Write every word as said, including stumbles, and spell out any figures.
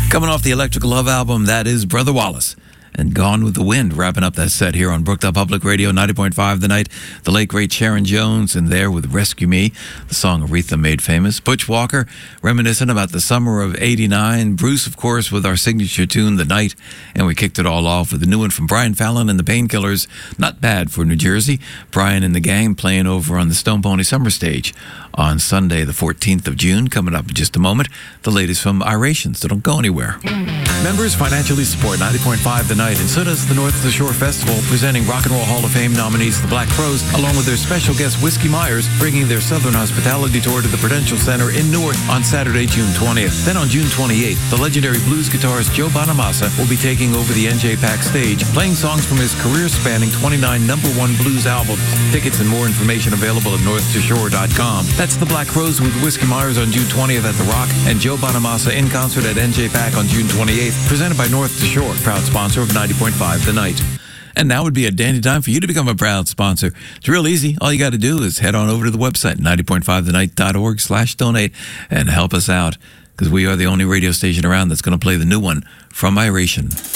Coming off the Electric Love album, that is Brother Wallace and Gone with the Wind, wrapping up that set here on Brookdale Public Radio, ninety point five The Night. The late, great Sharon Jones in there with Rescue Me, the song Aretha made famous. Butch Walker, reminiscent about the summer of eighty-nine. Bruce, of course, with our signature tune, The Night. And we kicked it all off with a new one from Brian Fallon and the Painkillers, Not Bad for New Jersey. Brian and the gang playing over on the Stone Pony Summer Stage on Sunday, the fourteenth of June. Coming up in just a moment, the latest from Iration, so don't go anywhere. Members financially support ninety point five The Night, and so does the North of the Shore Festival, presenting Rock and Roll Hall of Fame nominees the Black Crowes, along with their special guest Whiskey Myers, bringing their Southern Hospitality Tour to the Prudential Center in Newark on Saturday, June twentieth. Then on June twenty-eighth, the legendary blues guitarist Joe Bonamassa will be taking over the N J PAC stage, playing songs from his career-spanning twenty-nine number one blues albums. Tickets and more information available at north to shore dot com. That's the Black Crowes with Whiskey Myers on June twentieth at The Rock, and Joe Bonamassa in concert at N J PAC on June twenty-eighth, presented by North to Shore, proud sponsor of ninety point five The Night. And now would be a dandy time for you to become a proud sponsor. It's real easy. All you got to do is head on over to the website, ninety point five the night dot org slash donate, and help us out, because we are the only radio station around that's going to play the new one from Iration.